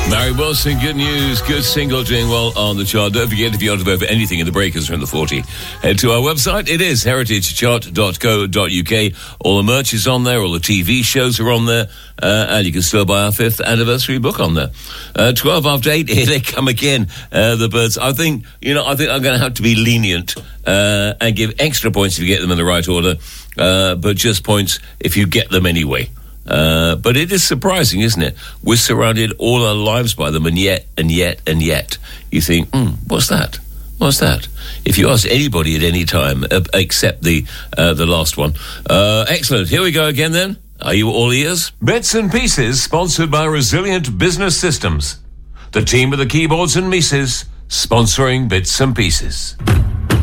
Mary Wilson, good news, good single, doing well on the chart. Don't forget, if you want to vote for anything in the Breakers from the 40, head to our website. It is heritagechart.co.uk. All the merch is on there, all the TV shows are on there, and you can still buy our 5th anniversary book on there. 12 after 8, here they come again, the Birds. I think I'm going to have to be lenient and give extra points if you get them in the right order, but just points if you get them anyway. But it is surprising, isn't it? We're surrounded all our lives by them, and yet, you think, what's that? What's that? If you ask anybody at any time, except the last one. Excellent. Here we go again then. Are you all ears? Bits and Pieces, sponsored by Resilient Business Systems. The team of the keyboards and Mises, sponsoring Bits and Pieces.